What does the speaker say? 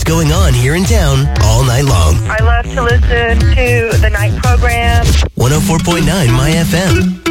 what's going on here in town all night long. I love to listen to the night program. 104.9 My FM.